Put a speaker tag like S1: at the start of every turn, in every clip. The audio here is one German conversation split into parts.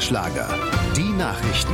S1: Schlager. Die Nachrichten.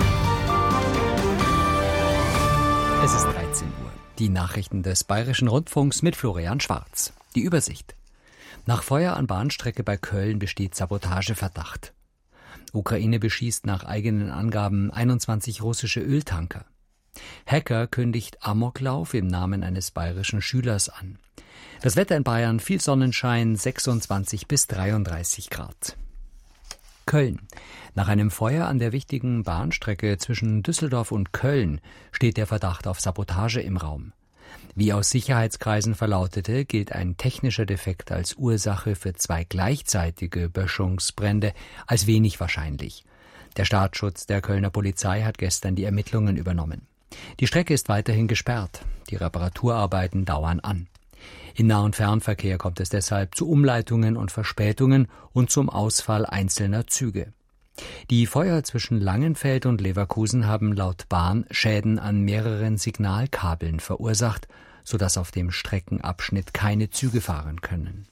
S2: Es ist 13 Uhr. Die Nachrichten des Bayerischen Rundfunks mit Florian Schwarz. Die Übersicht. Nach Feuer an Bahnstrecke bei Köln besteht Sabotageverdacht. Ukraine beschießt nach eigenen Angaben 21 russische Öltanker. Hacker kündigt Amoklauf im Namen eines bayerischen Schülers an. Das Wetter in Bayern: viel Sonnenschein, 26 bis 33 Grad. Köln. Nach einem Feuer an der wichtigen Bahnstrecke zwischen Düsseldorf und Köln steht der Verdacht auf Sabotage im Raum. Wie aus Sicherheitskreisen verlautete, gilt ein technischer Defekt als Ursache für 2 gleichzeitige Böschungsbrände als wenig wahrscheinlich. Der Staatsschutz der Kölner Polizei hat gestern die Ermittlungen übernommen. Die Strecke ist weiterhin gesperrt. Die Reparaturarbeiten dauern an. Im Nah- und Fernverkehr kommt es deshalb zu Umleitungen und Verspätungen und zum Ausfall einzelner Züge. Die Feuer zwischen Langenfeld und Leverkusen haben laut Bahn Schäden an mehreren Signalkabeln verursacht, sodass auf dem Streckenabschnitt keine Züge fahren können.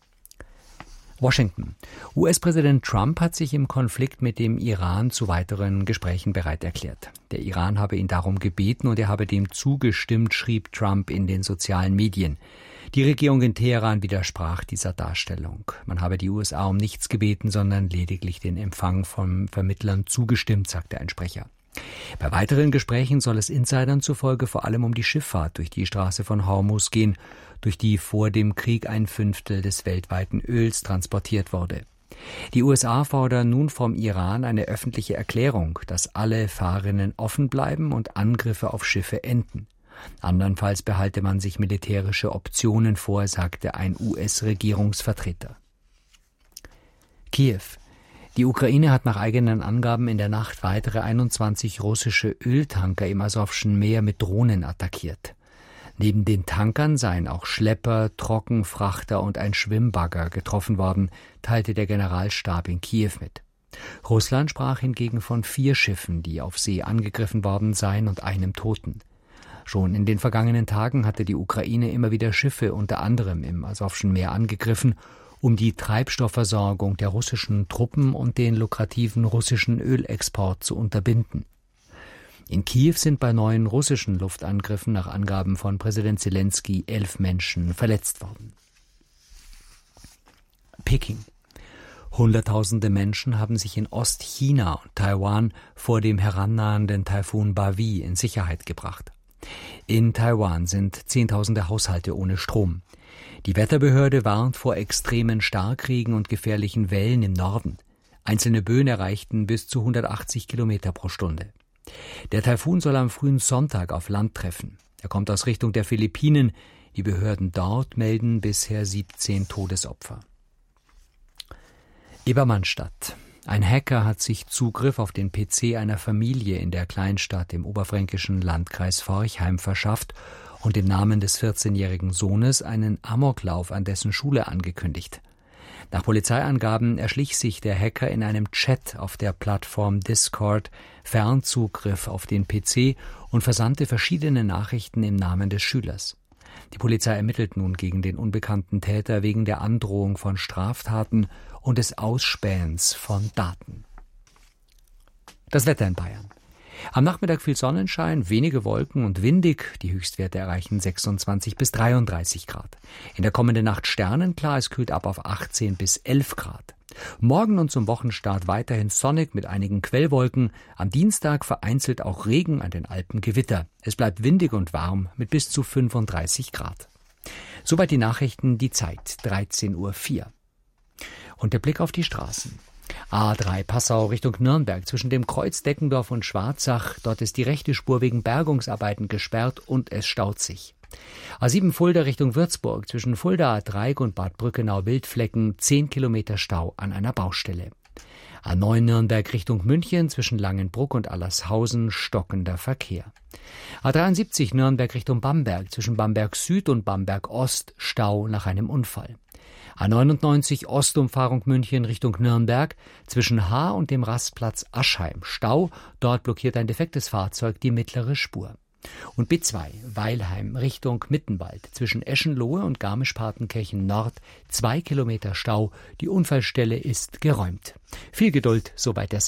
S2: Washington. US-Präsident Trump hat sich im Konflikt mit dem Iran zu weiteren Gesprächen bereit erklärt. Der Iran habe ihn darum gebeten und er habe dem zugestimmt, schrieb Trump in den sozialen Medien. Die Regierung in Teheran widersprach dieser Darstellung. Man habe die USA um nichts gebeten, sondern lediglich den Empfang von Vermittlern zugestimmt, sagte ein Sprecher. Bei weiteren Gesprächen soll es Insidern zufolge vor allem um die Schifffahrt durch die Straße von Hormuz gehen, durch die vor dem Krieg 1/5 des weltweiten Öls transportiert wurde. Die USA fordern nun vom Iran eine öffentliche Erklärung, dass alle Fahrrinnen offen bleiben und Angriffe auf Schiffe enden. Andernfalls behalte man sich militärische Optionen vor, sagte ein US-Regierungsvertreter. Kiew. Die Ukraine hat nach eigenen Angaben in der Nacht weitere 21 russische Öltanker im Asowschen Meer mit Drohnen attackiert. Neben den Tankern seien auch Schlepper, Trockenfrachter und ein Schwimmbagger getroffen worden, teilte der Generalstab in Kiew mit. Russland sprach hingegen von 4 Schiffen, die auf See angegriffen worden seien, und einem Toten. Schon in den vergangenen Tagen hatte die Ukraine immer wieder Schiffe unter anderem im Asowschen Meer angegriffen, um die Treibstoffversorgung der russischen Truppen und den lukrativen russischen Ölexport zu unterbinden. In Kiew sind bei 9 russischen Luftangriffen nach Angaben von Präsident Zelensky 11 Menschen verletzt worden. Peking. Hunderttausende Menschen haben sich in Ostchina und Taiwan vor dem herannahenden Taifun Bavi in Sicherheit gebracht. In Taiwan sind Zehntausende Haushalte ohne Strom. Die Wetterbehörde warnt vor extremen Starkregen und gefährlichen Wellen im Norden. Einzelne Böen erreichten bis zu 180 Kilometer pro Stunde. Der Taifun soll am frühen Sonntag auf Land treffen. Er kommt aus Richtung der Philippinen. Die Behörden dort melden bisher 17 Todesopfer. Ebermannstadt. Ein Hacker hat sich Zugriff auf den PC einer Familie in der Kleinstadt im oberfränkischen Landkreis Forchheim verschafft und im Namen des 14-jährigen Sohnes einen Amoklauf an dessen Schule angekündigt. Nach Polizeiangaben erschlich sich der Hacker in einem Chat auf der Plattform Discord Fernzugriff auf den PC und versandte verschiedene Nachrichten im Namen des Schülers. Die Polizei ermittelt nun gegen den unbekannten Täter wegen der Androhung von Straftaten und des Ausspähens von Daten. Das Wetter in Bayern. Am Nachmittag viel Sonnenschein, wenige Wolken und windig. Die Höchstwerte erreichen 26 bis 33 Grad. In der kommenden Nacht sternenklar, es kühlt ab auf 18 bis 11 Grad. Morgen und zum Wochenstart weiterhin sonnig mit einigen Quellwolken. Am Dienstag vereinzelt auch Regen, an den Alpen Gewitter. Es bleibt windig und warm mit bis zu 35 Grad. Soweit die Nachrichten, die Zeit, 13:04 Uhr. Und der Blick auf die Straßen. A3 Passau Richtung Nürnberg zwischen dem Kreuz Deckendorf und Schwarzach. Dort ist die rechte Spur wegen Bergungsarbeiten gesperrt und es staut sich. A7 Fulda Richtung Würzburg zwischen Fulda, Dreieck und Bad Brückenau-Wildflecken 10 Kilometer Stau an einer Baustelle. A9 Nürnberg Richtung München zwischen Langenbruck und Allershausen stockender Verkehr. A73 Nürnberg Richtung Bamberg zwischen Bamberg Süd und Bamberg Ost Stau nach einem Unfall. A99 Ostumfahrung München Richtung Nürnberg zwischen Haar und dem Rastplatz Aschheim Stau, dort blockiert ein defektes Fahrzeug die mittlere Spur. Und B2 Weilheim Richtung Mittenwald zwischen Eschenlohe und Garmisch-Partenkirchen Nord 2 Kilometer Stau, die Unfallstelle ist geräumt. Viel Geduld, soweit der